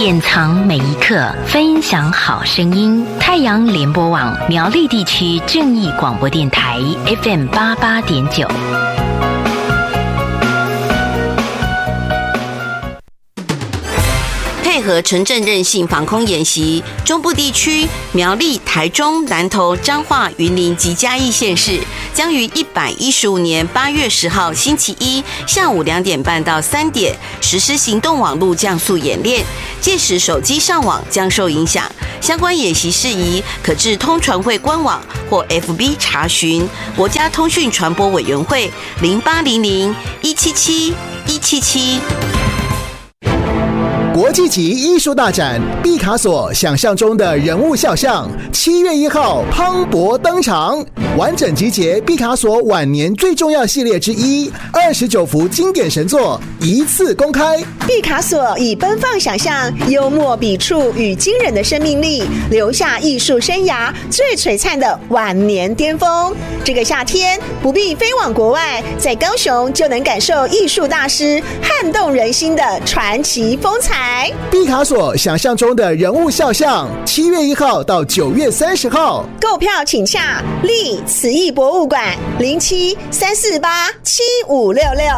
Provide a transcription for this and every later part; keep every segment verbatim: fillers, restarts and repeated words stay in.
典藏每一刻，分享好声音。太阳联播网苗栗地区正义广播电台 F M 八八点九。 配合城镇韧性防空演习，中部地区苗栗、台中、南投、彰化、云林及嘉义县市将于一百一十五年八月十号星期一下午两点半到三点实施行动网络降速演练，届时手机上网将受影响。相关演习事宜可至通传会官网或 F B 查询。国家通讯传播委员会零八零零一七七一七七。 国际级艺术大展毕卡索想象中的人物肖像，七月一号磅礴登场，完整集结毕卡索晚年最重要系列之一，二十九幅经典神作一次公开。 毕卡索以奔放想象、幽默笔触与惊人的生命力，留下艺术生涯最璀璨的晚年巅峰。这个夏天不必飞往国外，在高雄就能感受艺术大师撼动人心的传奇风采。 毕卡索想象中的人物肖像，七月一号到九月三十号， 购票请洽立慈艺博物馆零七三四八七五六六。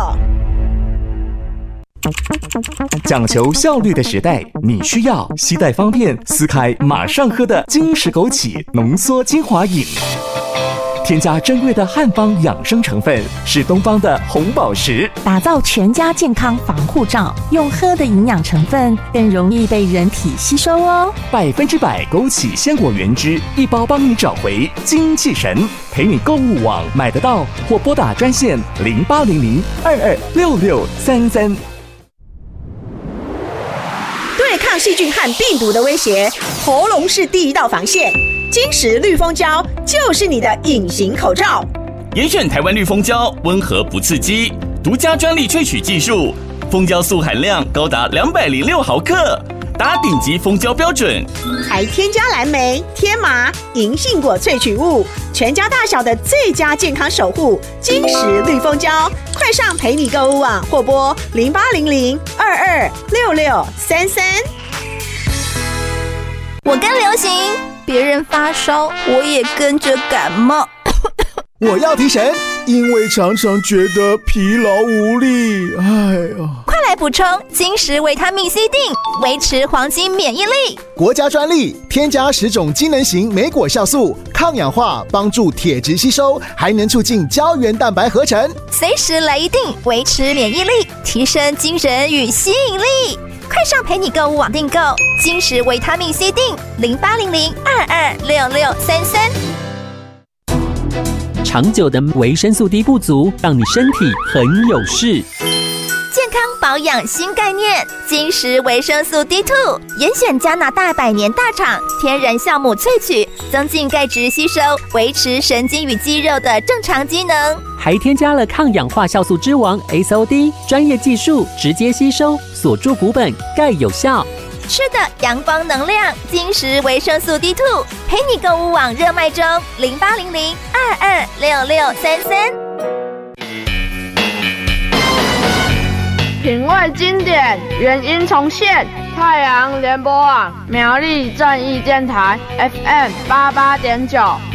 讲求效率的时代，你需要携带方便、撕开马上喝的金石枸杞浓缩精华饮。添加珍贵的汉方养生成分，是东方的红宝石， 打造全家健康防护罩。用喝的营养成分更容易被人体吸收哦。 百分之百枸杞鲜果原汁，一包帮你找回精气神。陪你购物网买得到，或拨打专线零八零零二二六六三三。 对抗细菌和病毒的威胁，喉咙是第一道防线。金石绿蜂胶就是你的隐形口罩。 严选台湾绿蜂胶，温和不刺激，独家专利萃取技术，蜂胶素含量高达两百零六毫克，达顶级蜂胶标准。 还添加蓝莓、天麻、银杏果萃取物，全家大小的最佳健康守护。金石绿蜂胶，快上陪你购物网或拨零八零零二二六六三三。 我跟流行，别人发烧，我也跟着感冒。 我要提神，因为常常觉得疲劳无力。哎呀， 快来补充金石维他命 C 锭，维持黄金免疫力。 国家专利，添加十种机能型莓果酵素，抗氧化，帮助铁质吸收，还能促进胶原蛋白合成。 随时来一锭，维持免疫力，提升精神与吸引力。快上陪你购物网订购金石维他命 C 锭，零八零零二二六六三三。 长久的维生素 D 不足，让你身体很有事。 健康保养新概念，金石维生素 D 二， 严选加拿大百年大厂天然酵母萃取，增进钙质吸收，维持神经与肌肉的正常机能。 还添加了抗氧化酵素之王 S O D， 专业技术直接吸收，锁住骨本，钙有效。 吃的阳光能量，金石维生素 D 二， 陪你购物网热卖中，零八零零二二六六三三。 品味经典，原音重现。太阳联播网苗栗正义电台 F M 八八点九。